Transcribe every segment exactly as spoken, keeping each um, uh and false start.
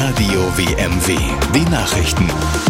Radio W M W, die Nachrichten.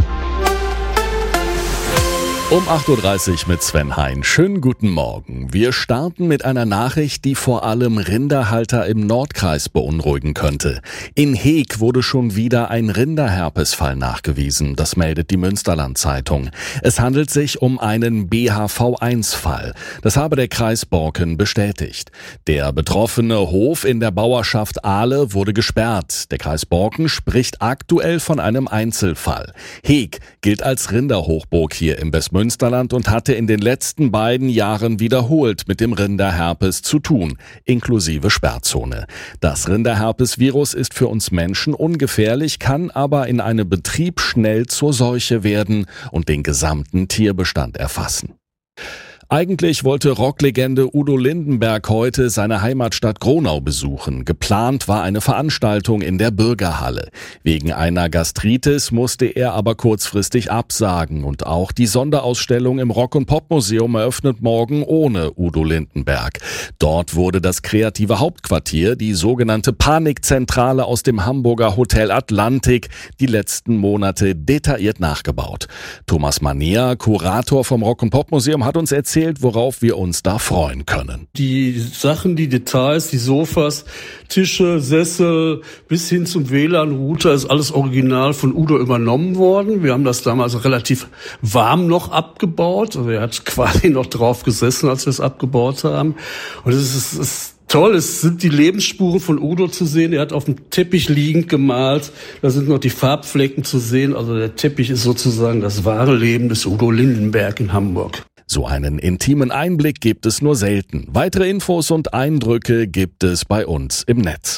Um acht Uhr dreißig mit Sven Hein. Schönen guten Morgen. Wir starten mit einer Nachricht, die vor allem Rinderhalter im Nordkreis beunruhigen könnte. In Heeg wurde schon wieder ein Rinderherpesfall nachgewiesen. Das meldet die Münsterland-Zeitung. Es handelt sich um einen B H V eins Fall. Das habe der Kreis Borken bestätigt. Der betroffene Hof in der Bauerschaft Ahle wurde gesperrt. Der Kreis Borken spricht aktuell von einem Einzelfall. Heeg gilt als Rinderhochburg hier im Westmünsterland und hatte in den letzten beiden Jahren wiederholt mit dem Rinderherpes zu tun, inklusive Sperrzone. Das Rinderherpesvirus ist für uns Menschen ungefährlich, kann aber in einem Betrieb schnell zur Seuche werden und den gesamten Tierbestand erfassen. Eigentlich wollte Rocklegende Udo Lindenberg heute seine Heimatstadt Gronau besuchen. Geplant war eine Veranstaltung in der Bürgerhalle. Wegen einer Gastritis musste er aber kurzfristig absagen. Und auch die Sonderausstellung im Rock- und Popmuseum eröffnet morgen ohne Udo Lindenberg. Dort wurde das kreative Hauptquartier, die sogenannte Panikzentrale aus dem Hamburger Hotel Atlantik, die letzten Monate detailliert nachgebaut. Thomas Manea, Kurator vom Rock- und Popmuseum, hat uns erzählt, worauf wir uns da freuen können. Die Sachen, die Details, die Sofas, Tische, Sessel bis hin zum W L A N-Router ist alles original von Udo übernommen worden. Wir haben das damals relativ warm noch abgebaut. Also er hat quasi noch drauf gesessen, als wir es abgebaut haben. Und es ist, es ist toll, es sind die Lebensspuren von Udo zu sehen. Er hat auf dem Teppich liegend gemalt. Da sind noch die Farbflecken zu sehen. Also der Teppich ist sozusagen das wahre Leben des Udo Lindenberg in Hamburg. So einen intimen Einblick gibt es nur selten. Weitere Infos und Eindrücke gibt es bei uns im Netz.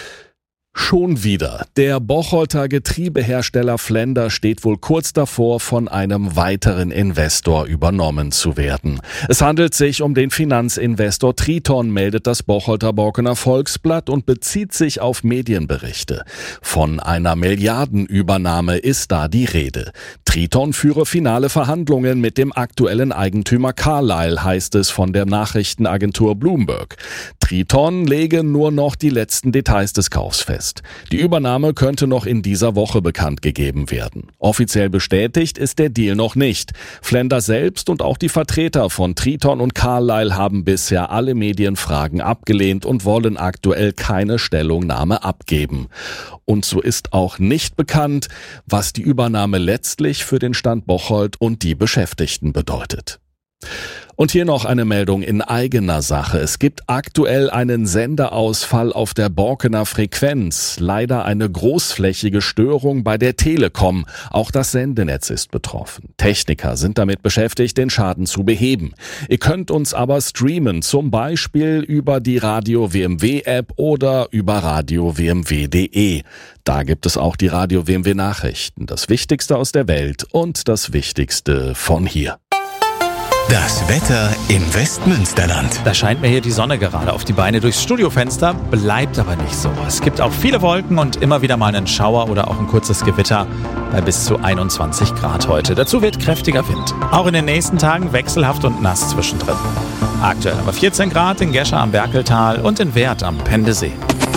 Schon wieder. Der Bocholter Getriebehersteller Flender steht wohl kurz davor, von einem weiteren Investor übernommen zu werden. Es handelt sich um den Finanzinvestor Triton, meldet das Bocholter Borkener Volksblatt und bezieht sich auf Medienberichte. Von einer Milliardenübernahme ist da die Rede. Triton führe finale Verhandlungen mit dem aktuellen Eigentümer Carlyle, heißt es von der Nachrichtenagentur Bloomberg. Triton lege nur noch die letzten Details des Kaufs fest. Die Übernahme könnte noch in dieser Woche bekannt gegeben werden. Offiziell bestätigt ist der Deal noch nicht. Flender selbst und auch die Vertreter von Triton und Carlyle haben bisher alle Medienfragen abgelehnt und wollen aktuell keine Stellungnahme abgeben. Und so ist auch nicht bekannt, was die Übernahme letztlich für den Stand Bocholt und die Beschäftigten bedeutet. Und hier noch eine Meldung in eigener Sache. Es gibt aktuell einen Senderausfall auf der Borkener Frequenz. Leider eine großflächige Störung bei der Telekom. Auch das Sendenetz ist betroffen. Techniker sind damit beschäftigt, den Schaden zu beheben. Ihr könnt uns aber streamen, zum Beispiel über die Radio W M W App oder über radio w m w punkt d e. Da gibt es auch die Radio W M W Nachrichten. Das Wichtigste aus der Welt und das Wichtigste von hier. Das Wetter im Westmünsterland. Da scheint mir hier die Sonne gerade auf die Beine durchs Studiofenster, bleibt aber nicht so. Es gibt auch viele Wolken und immer wieder mal einen Schauer oder auch ein kurzes Gewitter bei bis zu einundzwanzig Grad heute. Dazu wird kräftiger Wind. Auch in den nächsten Tagen wechselhaft und nass zwischendrin. Aktuell aber vierzehn Grad in Gescher am Berkeltal und in Werth am Pendesee.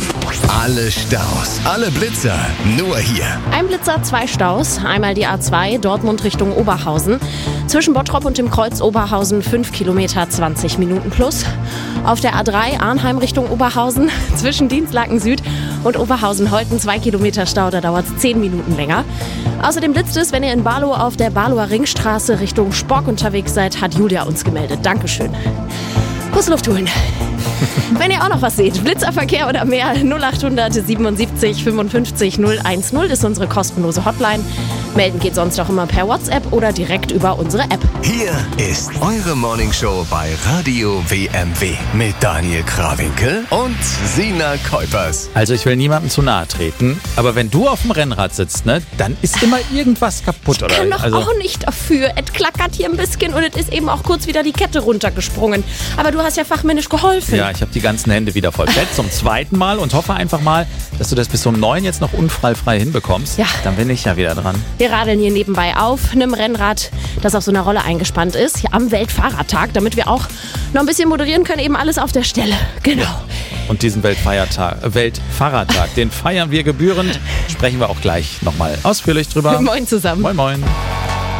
Alle Staus, alle Blitzer, nur hier. Ein Blitzer, zwei Staus. Einmal die A zwei, Dortmund Richtung Oberhausen. Zwischen Bottrop und dem Kreuz Oberhausen fünf Kilometer, zwanzig Minuten plus. Auf der A drei, Arnheim Richtung Oberhausen. Zwischen Dienstlaken Süd und Oberhausen-Holten zwei Kilometer Stau, da dauert es zehn Minuten länger. Außerdem blitzt es, wenn ihr in Barlow auf der Barlower Ringstraße Richtung Spork unterwegs seid, hat Julia uns gemeldet. Dankeschön. Kuss Luft holen. Wenn ihr auch noch was seht, Blitzerverkehr oder mehr, null acht siebenundsiebzig fünfundfünfzig null eins null ist unsere kostenlose Hotline. Melden geht sonst auch immer per WhatsApp oder direkt über unsere App. Hier ist eure Morningshow bei Radio W M W mit Daniel Krawinkel und Sina Kuipers. Also ich will niemandem zu nahe treten, aber wenn du auf dem Rennrad sitzt, ne, dann ist immer irgendwas kaputt, oder? Ich kann doch also auch nicht dafür. Es klackert hier ein bisschen und es ist eben auch kurz wieder die Kette runtergesprungen. Aber du hast ja fachmännisch geholfen. Ja, ich habe die ganzen Hände wieder voll. Jetzt zum zweiten Mal und hoffe einfach mal, dass du das bis um neun jetzt noch unfallfrei hinbekommst. Ja. Dann bin ich ja wieder dran. Wir radeln hier nebenbei auf einem Rennrad, das auf so einer Rolle eingespannt ist, hier am Weltfahrradtag, damit wir auch noch ein bisschen moderieren können, eben alles auf der Stelle. Genau. Ja. Und diesen Weltfeiertag, Weltfahrradtag, den feiern wir gebührend. sprechen wir auch gleich nochmal ausführlich drüber. Moin zusammen. Moin, moin.